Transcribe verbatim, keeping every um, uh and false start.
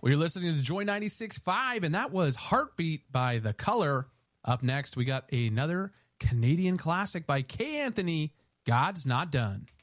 Well, you're listening to Joy ninety-six point five, and that was Heartbeat by The Color. Up next, we got another Canadian classic by K. Anthony, God's Not Done.